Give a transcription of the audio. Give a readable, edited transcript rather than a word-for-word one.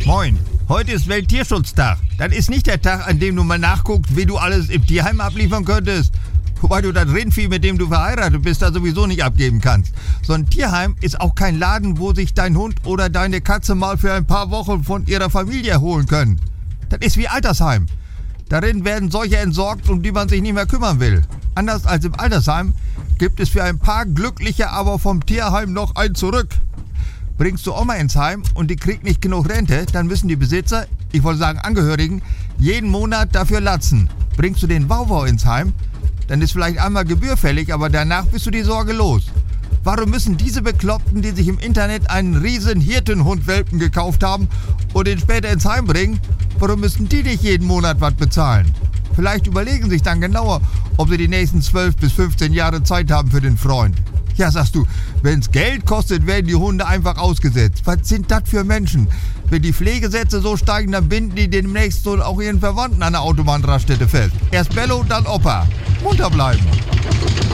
Moin, heute ist Welttierschutztag. Das ist nicht der Tag, an dem du mal nachguckst, wie du alles im Tierheim abliefern könntest. Wobei du das Rindvieh, mit dem du verheiratet bist, da sowieso nicht abgeben kannst. So ein Tierheim ist auch kein Laden, wo sich dein Hund oder deine Katze mal für ein paar Wochen von ihrer Familie erholen können. Das ist wie Altersheim. Darin werden solche entsorgt, um die man sich nicht mehr kümmern will. Anders als im Altersheim gibt es für ein paar Glückliche aber vom Tierheim noch ein zurück. Bringst du Oma ins Heim und die kriegt nicht genug Rente, dann müssen die Besitzer, ich wollte sagen Angehörigen, jeden Monat dafür latzen. Bringst du den Wauwau ins Heim, dann ist vielleicht einmal Gebühr fällig, aber danach bist du die Sorge los. Warum müssen diese Bekloppten, die sich im Internet einen riesen Hirtenhund-Welpen gekauft haben und den später ins Heim bringen, warum müssen die nicht jeden Monat was bezahlen? Vielleicht überlegen sich dann genauer, ob sie die nächsten 12 bis 15 Jahre Zeit haben für den Freund. Ja, sagst du, wenn's Geld kostet, werden die Hunde einfach ausgesetzt. Was sind das für Menschen? Wenn die Pflegesätze so steigen, dann binden die demnächst so auch ihren Verwandten an der Autobahnraststätte fest. Erst Bello, dann Opa. Munter bleiben.